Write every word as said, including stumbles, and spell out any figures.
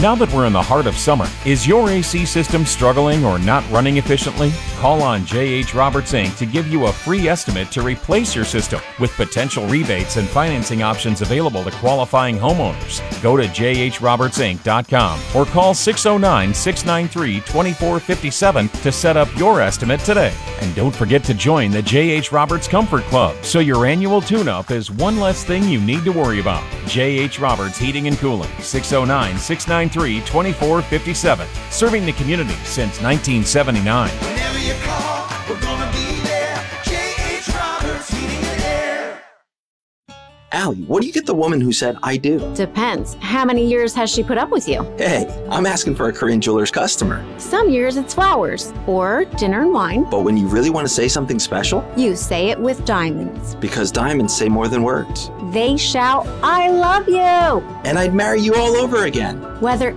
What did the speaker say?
Now that we're in the heart of summer, is your A C system struggling or not running efficiently? Call on J H Roberts Incorporated to give you a free estimate to replace your system with potential rebates and financing options available to qualifying homeowners. Go to j h roberts inc dot com or call six oh nine, six nine three, two four five seven to set up your estimate today. And don't forget to join the J H Roberts Comfort Club so your annual tune-up is one less thing you need to worry about. J H Roberts Heating and Cooling, six oh nine, six nine three, two four five seven, serving the community since nineteen seventy-nine. Whenever you call, we're gonna be there. J H Roberts Heating and Air. Allie, what do you get the woman who said, I do? Depends. How many years has she put up with you? Hey, I'm asking for a Korean Jewelers customer. Some years it's flowers or dinner and wine. But when you really want to say something special? You say it with diamonds. Because diamonds say more than words. They shout, I love you. And I'd marry you all over again. Whether